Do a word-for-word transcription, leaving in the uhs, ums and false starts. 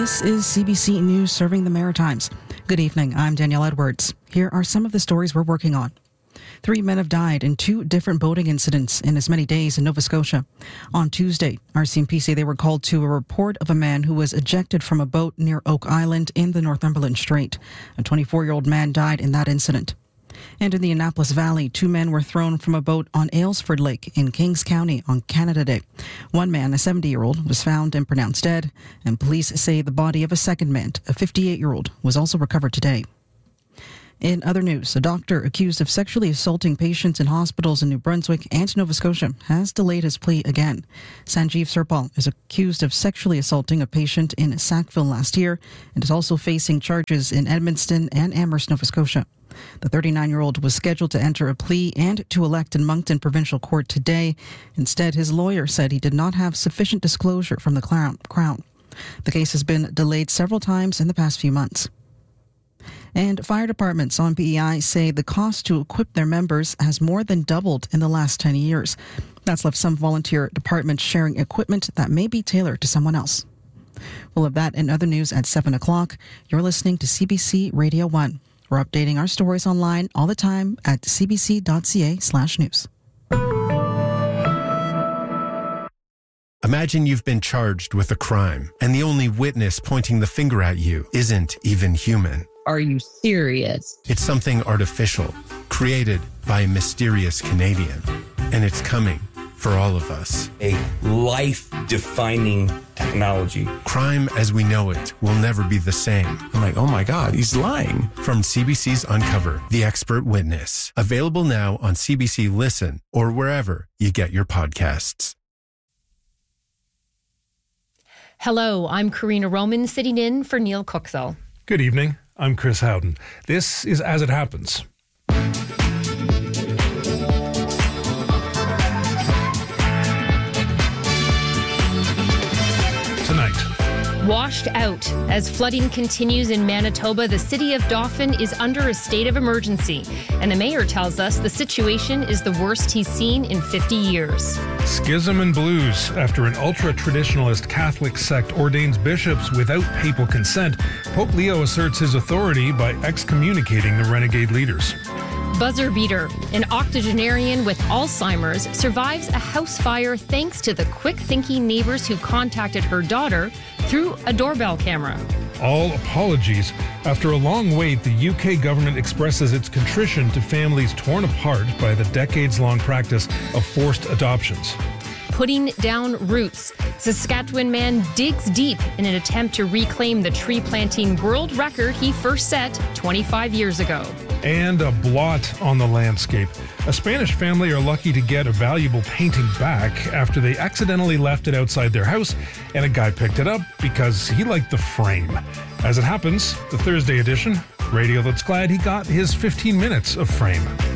This is C B C News serving the Maritimes. Good evening, I'm Danielle Edwards. Here are some of the stories we're working on. Three men have died in two different boating incidents in as many days in Nova Scotia. On Tuesday, R C M P say they were called to a report of a man who was ejected from a boat near Oak Island in the Northumberland Strait. A twenty-four-year-old man died in that incident. And in the Annapolis Valley, two men were thrown from a boat on Aylesford Lake in Kings County on Canada Day. One man, a seventy-year-old, was found and pronounced dead, and police say the body of a second man, a fifty-eight-year-old, was also recovered today. In other news, a doctor accused of sexually assaulting patients in hospitals in New Brunswick and Nova Scotia has delayed his plea again. Sanjeev Sirpal is accused of sexually assaulting a patient in Sackville last year and is also facing charges in Edmundston and Amherst, Nova Scotia. The thirty-nine-year-old was scheduled to enter a plea and to elect in Moncton Provincial Court today. Instead, his lawyer said he did not have sufficient disclosure from the Crown. The case has been delayed several times in the past few months. And fire departments on P E I say the cost to equip their members has more than doubled in the last ten years. That's left some volunteer departments sharing equipment that may be tailored to someone else. We'll have that and other news at seven o'clock. You're listening to C B C Radio one. We're updating our stories online all the time at cbc.ca slash news. Imagine you've been charged with a crime, and the only witness pointing the finger at you isn't even human. Are you serious? It's something artificial, created by a mysterious Canadian. And it's coming for all of us. A life-defining technology. Crime as we know it will never be the same. I'm like, oh my God, he's lying. From C B C's Uncover, The Expert Witness. Available now on C B C Listen or wherever you get your podcasts. Hello, I'm Karina Roman, sitting in for Neil Cookzell. Good evening. I'm Chris Howden. This is As It Happens. Tonight. Washed out. As flooding continues in Manitoba, the city of Dauphin is under a state of emergency. And the mayor tells us the situation is the worst he's seen in fifty years. Schism and blues. After an ultra-traditionalist Catholic sect ordains bishops without papal consent, Pope Leo asserts his authority by excommunicating the renegade leaders. Buzzer beater. An octogenarian with Alzheimer's survives a house fire thanks to the quick-thinking neighbors who contacted her daughter through a doorbell camera. All apologies. After a long wait, the U K government expresses its contrition to families torn apart by the decades-long practice of forced adoptions. Putting down roots. Saskatchewan man digs deep in an attempt to reclaim the tree planting world record he first set twenty-five years ago. And a blot on the landscape. A Spanish family are lucky to get a valuable painting back after they accidentally left it outside their house, and a guy picked it up because he liked the frame. As it happens, the Thursday edition, radio that's glad he got his fifteen minutes of fame.